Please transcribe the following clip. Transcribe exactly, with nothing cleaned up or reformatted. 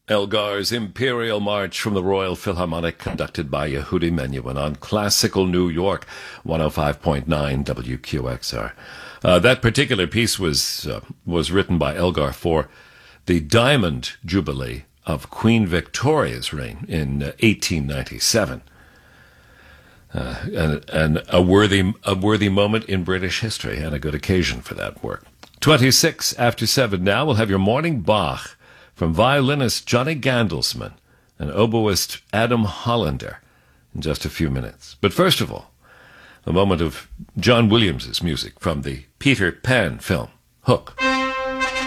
Elgar's Imperial March from the Royal Philharmonic, conducted by Yehudi Menuhin on Classical New York, one oh five point nine W Q X R. Uh, that particular piece was uh, was written by Elgar for the Diamond Jubilee of Queen Victoria's reign in uh, eighteen ninety-seven. Uh, and, and a worthy a worthy moment in British history and a good occasion for that work. twenty-six after seven now. We'll have your morning Bach from violinist Johnny Gandelsman and oboist Adam Hollander in just a few minutes. But first of all, a moment of John Williams' music from the Peter Pan film, Hook.